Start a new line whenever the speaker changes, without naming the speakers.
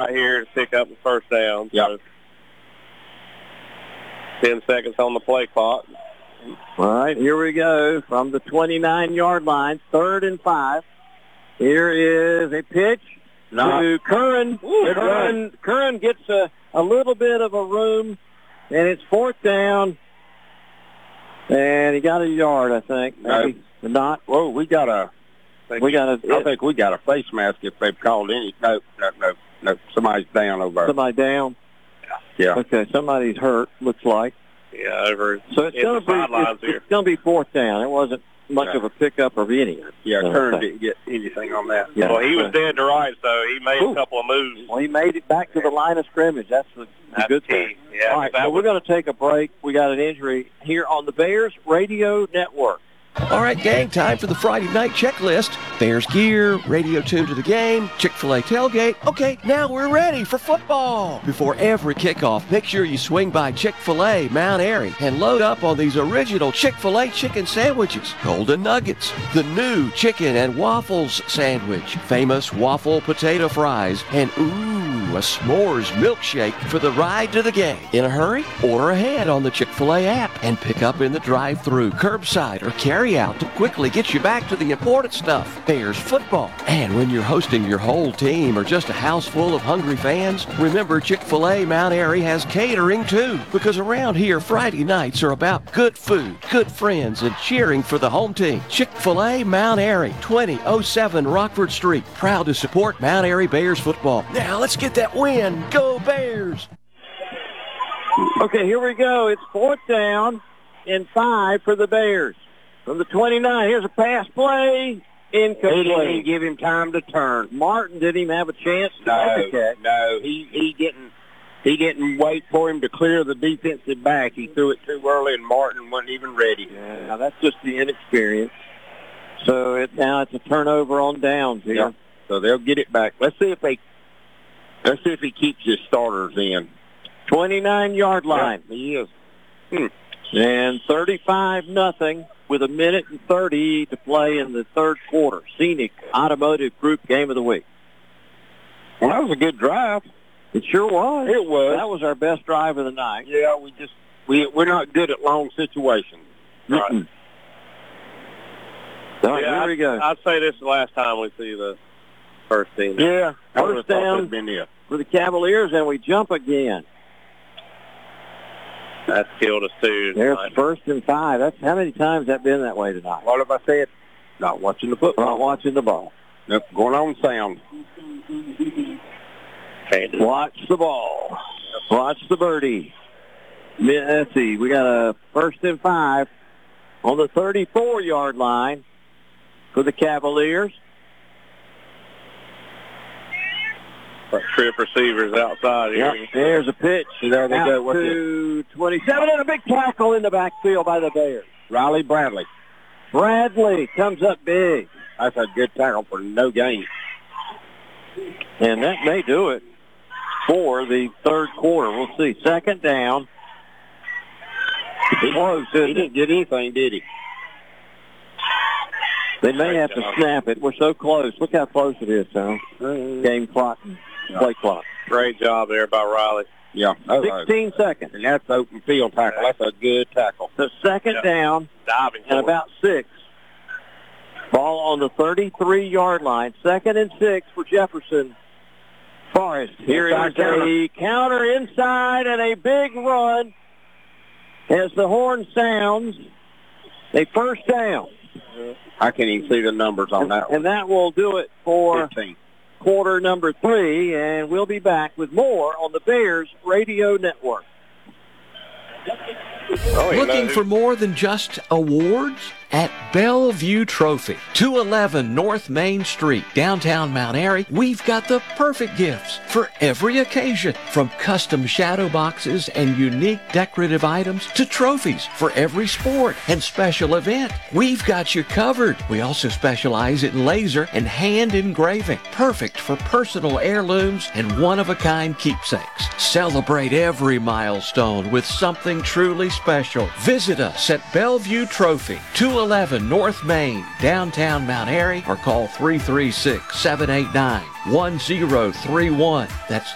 right here to pick up the first down.
Yep.
So 10 seconds on the play clock.
All right, here we go from the 29-yard line, 3rd and 5. Here is a pitch to Curran. Curran gets a little bit of a room, and it's 4th down. And he got a yard, I think. Maybe not.
Whoa, I think we got a face mask if they've called any. No. Somebody's down over there.
Somebody down?
Yeah.
Okay, somebody's hurt, looks like.
Yeah, over.
So it's going to be 4th down. It wasn't much of a pickup of any.
Yeah, Curran didn't get anything on that.
Yeah.
Well, he was dead to right, so he made a couple of moves.
Well, he made it back to the line of scrimmage. That's the good thing.
Yeah,
all right, so we're going to take a break. We got an injury here on the Bears Radio Network.
All right, gang, time for the Friday night checklist. Bears gear, radio tuned to the game, Chick-fil-A tailgate. Okay, now we're ready for football. Before every kickoff, make sure you swing by Chick-fil-A Mount Airy and load up on these original Chick-fil-A chicken sandwiches, Golden Nuggets, the new chicken and waffles sandwich, famous waffle potato fries, and a s'mores milkshake for the ride to the game. In a hurry? Order ahead on the Chick-fil-A app and pick up in the drive-thru, curbside, or carry out to quickly get you back to the important stuff, Bears football. And when you're hosting your whole team or just a house full of hungry fans, remember Chick-fil-A Mount Airy has catering too, because around here Friday nights are about good food, good friends, and cheering for the home team. Chick-fil-A Mount Airy, 2007 Rockford Street, proud to support Mount Airy Bears football. Now let's get that win. Go Bears!
Okay, here we go. It's 4th down and 5 for the Bears. From the 29, here's a pass play. Incomplete.
He didn't give him time to turn.
Martin didn't even have a chance to
No.
catch.
He didn't wait for him to clear the defensive back. He threw it too early, and Martin wasn't even ready.
Yeah, now that's just the inexperience. So now it's a turnover on downs here.
Yeah. So they'll get it back. Let's see if he keeps his starters in.
29-yard line.
Yeah, he is.
And 35-0 with 1:30 to play in the 3rd quarter. Scenic Automotive Group Game of the Week.
Well, that was a good drive.
It sure was.
It was.
That was our best drive of the night.
Yeah, we're not good at long situations.
Right. All right,
Yeah,
here we go.
I'd say this is the last time we see the first team.
Yeah.
First down for the Cavaliers, and we jump again.
That's killed us too.
There's 1st and 5. That's how many times that been that way tonight?
What have I said? Not watching the football.
Not watching the ball.
Nope, going on sound.
Watch the ball. Watch the birdie. Let's see. We got a 1st and 5 on the 34-yard line for the Cavaliers.
Trip receivers outside here.
Yep, there's a pitch.
There they go.
What's to 27, and a big tackle in the backfield by the Bears.
Riley Bradley.
Bradley comes up big.
That's a good tackle for no gain.
And that may do it for the 3rd quarter. We'll see. 2nd down.
He didn't get anything, did he?
They may have to snap it. We're so close. Look how close it is, Tom. Game clock, play clock.
Great job there by Riley.
Yeah.
16 seconds.
And that's open field tackle. That's a good tackle.
So 2nd down
Diving
and about 6. Ball on the 33-yard line. 2nd and 6 for Jefferson Forrest. Here is a counter inside and a big run as the horn sounds. A 1st down.
I can't even see the numbers on that one.
And that will do it for
15.
quarter number 3, and we'll be back with more on the Bears Radio Network.
Looking for more than just awards? At Bellevue Trophy, 211 North Main Street, downtown Mount Airy, we've got the perfect gifts for every occasion, from custom shadow boxes and unique decorative items to trophies for every sport and special event. We've got you covered. We also specialize in laser and hand engraving, perfect for personal heirlooms and one-of-a-kind keepsakes. Celebrate every milestone with something truly special. Visit us at Bellevue Trophy, 211 North Main, downtown Mount Airy, or call 336-789-1031. That's